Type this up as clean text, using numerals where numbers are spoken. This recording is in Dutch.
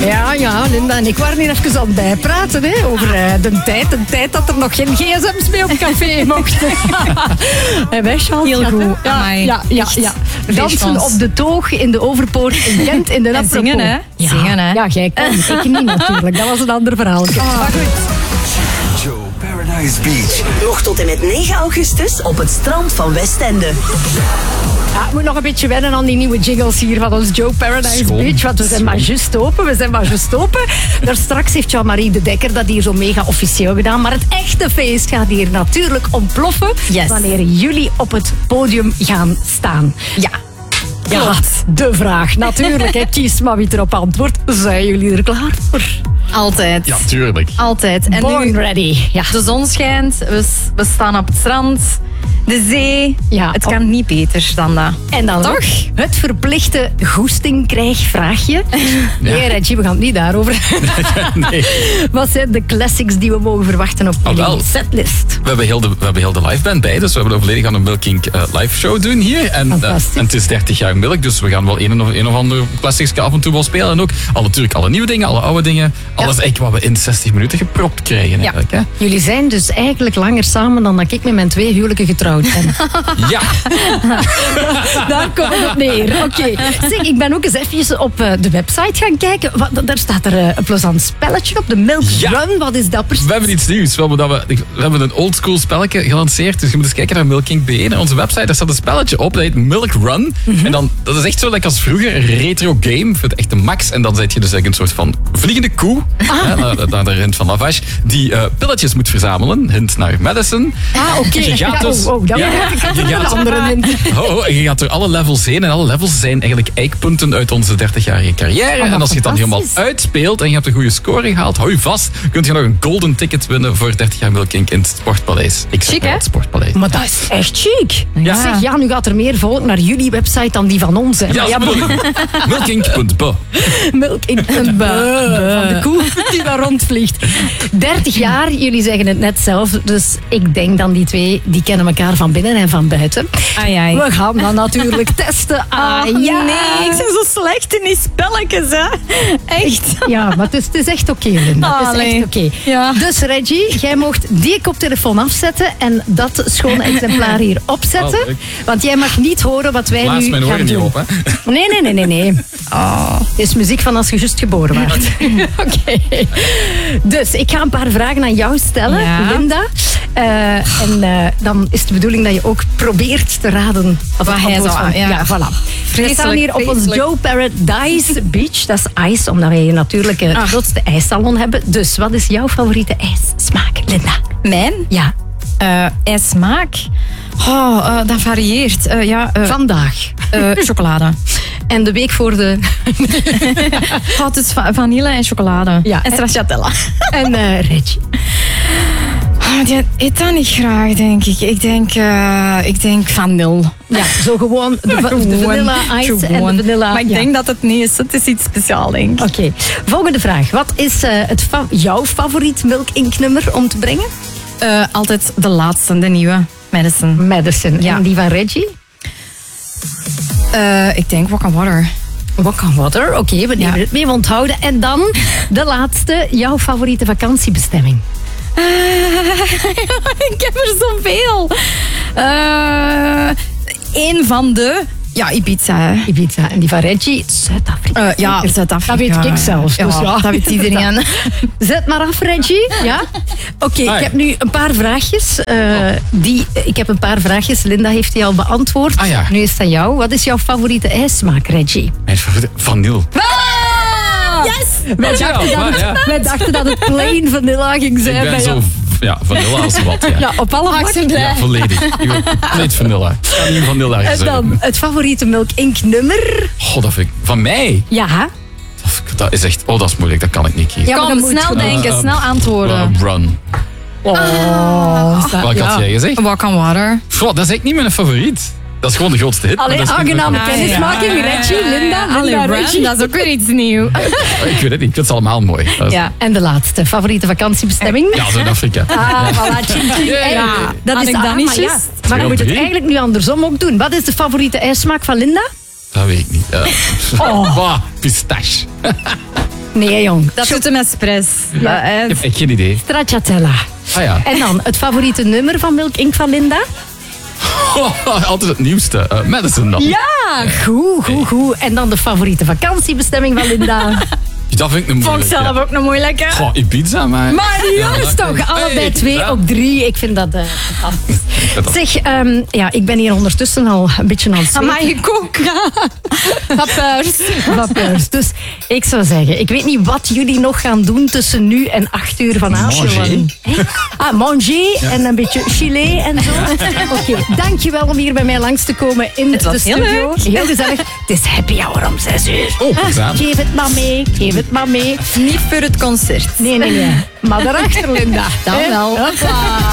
Ja, Linda en ik waren hier even aan het bijpraten hè, over de tijd dat er nog geen gsm's mee op café mochten. En wij heel goed. Ja. Dansen op de toog in de Overpoort in Gent in de En apropos. zingen, hè? Ja. Zingen, hè? Ja, jij kan. Ik niet natuurlijk. Dat was een ander verhaal. Maar goed. Joe Paradise Beach. Nog tot en met 9 augustus op het strand van Westende. Ja, ik moet nog een beetje wennen aan die nieuwe jingles hier van ons Joe Paradise Beach. Want we zijn maar juist open. Daar straks heeft Jean-Marie de Dekker dat hier zo mega officieel gedaan. Maar het echte feest gaat hier natuurlijk ontploffen. Yes. Wanneer jullie op het podium gaan staan. Ja. Ja, de vraag. Natuurlijk, hè. Kies maar wie erop antwoordt. Zijn jullie er klaar voor? Altijd. Ja, tuurlijk. Altijd. En Born nu, ready. Ja. de zon schijnt, we staan op het strand, de zee. Ja, Het kan niet beter dan dat. En dan Toch? ook het verplichte goesting-krijg-vraagje. Nee, Reggie, we gaan het niet daarover. Nee. Wat zijn de classics die we mogen verwachten op jullie wel. setlist? We hebben heel de live band bij, dus we hebben volledig aan een Milk Inc. live show doen hier. En het is 30 jaar Milk, dus we gaan wel een of ander classics af en toe wel spelen. En ook natuurlijk alle nieuwe dingen, alle oude dingen. Alles eigenlijk wat we in 60 minuten gepropt krijgen. Eigenlijk, hè? Jullie zijn dus eigenlijk langer samen dan dat ik met mijn 2 huwelijken getrouwd ben. Ja. Daar komt het op neer. Oké. Zeg, ik ben ook eens even op de website gaan kijken. Daar staat er een plezant spelletje op, de Milk Run. Wat is dat precies? We hebben iets nieuws. We hebben een oldschool spelletje gelanceerd. Dus je moet eens kijken naar milking.be. En onze website, daar staat een spelletje op. Dat heet Milk Run. En dan, dat is echt zo lekker als vroeger. Een retro game. Voor echt de max. En dan zit je dus eigenlijk een soort van vliegende koe. Naar de Rint van Lavache. Die pilletjes moet verzamelen. Hint naar Madison. Oké. Je gaat dus... Dat je gaat andere hint. en je gaat door alle levels heen. En alle levels zijn eigenlijk eikpunten uit onze 30-jarige carrière. En als je het dan helemaal uitspeelt en je hebt een goede score gehaald, hou je vast, kun je nog een golden ticket winnen voor 30 jaar Milk Inc. in het Sportpaleis. Ik zeg Chic, hè? het Sportpaleis. Maar dat is echt chic. Ja. Zeg, nu gaat er meer volk naar jullie website dan die van ons. Hè. Ja, Maar milkink.be. Milk in van de koe die daar rondvliegt. 30 jaar, jullie zeggen het net zelf. Dus ik denk dan die twee, die kennen elkaar van binnen en van buiten. Ai. We gaan dat natuurlijk testen. Nee, ik ben zo slecht in die spelletjes, hè. Echt. Ja, maar het is echt oké, Linda. Het is echt oké. Ja. Dus Reggie, jij mocht die koptelefoon afzetten en dat schone exemplaar hier opzetten. leuk. Want jij mag niet horen wat wij Blaas nu mijn gaan oren niet doen. op, hè. Nee. Het is muziek van als je juist geboren werd. Oké. Dus ik ga een paar vragen aan jou stellen, Ja. Linda. Dan is de bedoeling dat je ook probeert te raden wat Wat het hij antwoord zou- van... ja. Voilà. We staan hier op ons Vreselijk. Joe Paradise Beach. Dat is ijs, omdat wij hier natuurlijk het grootste ijssalon hebben. Dus wat is jouw favoriete ijssmaak, Linda? Mijn? Ja, Ijssmaak? Dat varieert. vandaag. Chocolade. En de week voor de... Het is vanille en chocolade. Ja. En stracciatella. En Reggie. Die eet dat niet graag, denk ik. Ik denk vanille. Ja, zo gewoon de vanilla ice en de vanilla... Maar ik denk dat het niet is. Het is iets speciaals, denk ik. Oké, volgende vraag. Wat is jouw favoriet Milk Inc. nummer om te brengen? Altijd de laatste, de nieuwe. Madison. Madison. Ja. En die van Reggie? Ik denk Walk on Water. Walk on Water. Oké, we nemen het mee, we onthouden. En dan de laatste, jouw favoriete vakantiebestemming? Ik heb er zoveel. Een van de... Ja, Ibiza. Hè. Ibiza. En die van Reggie? Zuid-Afrika. Ja, Zuid-Afrika. Dat weet ik zelfs. Dus ja. Dat weet iedereen. Zet maar af, Reggie. Ja? Oké, ik heb nu een paar vraagjes. Ik heb een paar vraagjes. Linda heeft die al beantwoord. Ah, ja. Nu is het aan jou. Wat is jouw favoriete ijssmaak, Reggie? Mijn favoriete vanille. Yes! Wij dachten dat het plain vanilla ging zijn. Ik ben bij zo jou. vanilla als wat. Ja, Ja, op alle vlakken. ja volledig. Ik ben compleet vanilla. Ik kan niet vanilla En zeggen. dan het favoriete Milk Inc. nummer? Oh, dat vind ik... Van mij? Ja. Dat is echt... Oh, dat is moeilijk. Dat kan ik niet kiezen. Ja, maar Kom, je moet- snel denken, snel antwoorden. Run. Wat Wat had jij gezegd? Walk on Water. Goh, dat is eigenlijk niet mijn favoriet. Dat is gewoon de grootste hit. maar Allee, dat is niet aangename mijn kennismaking. Reggie, Linda, Reggie. Dat is ook weer iets nieuws. favoriet. Ik weet het niet. Ik vind ze allemaal mooi. Dat is- Ja. En de laatste, favoriete vakantiebestemming? Ja, Zuid-Afrika. Voilà, ching, ching. Ja. Dat Had is ik dat niet maar ja. juist? Maar dan moet het 2-3. eigenlijk nu andersom ook doen. Wat is de favoriete ijssmaak van Linda? Dat weet ik niet. Bah, pistache. Nee, jong. Dat doet hem expres. Ja. Ik heb echt geen idee. Stracciatella. Ah ja. En dan het favoriete nummer van Milk Inc. van Linda? Altijd het nieuwste. Madison dan. Ja, goed. En dan de favoriete vakantiebestemming van Linda? Dat vind ik een Vond ik moeilijke. zelf ook nog moeilijk. Goh, Ibiza, maar... Maar juist dat- toch, allebei Hey, 2 ja. op 3. Ik vind dat fantastisch. Zeg, ik ben hier ondertussen al een beetje aan het zweten. Maar ik ook. Vapeurs. Dus ik zou zeggen, ik weet niet wat jullie nog gaan doen tussen nu en 8 uur vanavond. Manger. Manger en een beetje chile en zo. Oké, dankjewel om hier bij mij langs te komen in Het was de heel studio. Heel gezellig. Het is happy hour om 6 uur. Oh, gezellig. Geef het maar mee. Niet voor het concert. Nee. Maar daarachter, Linda. Dan wel. Hoppa.